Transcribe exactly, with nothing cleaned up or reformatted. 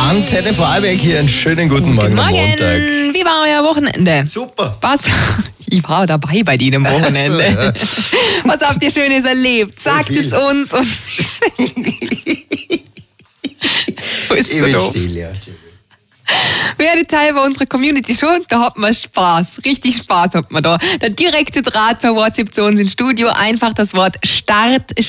Antenne Vorarlberg hier. Einen schönen guten Morgen, am Morgen. Montag. Wie war euer Wochenende? Super. Was? Ich war dabei bei dir am Wochenende. So, ja. Was habt ihr Schönes erlebt? Sagt viel. es uns. Und Wo ist Ich so bin doof? still, ja. Werdet Teil bei unserer Community schon, da hat man Spaß. Richtig Spaß hat man da. Der direkte Draht per WhatsApp zu uns ins Studio. Einfach das Wort Start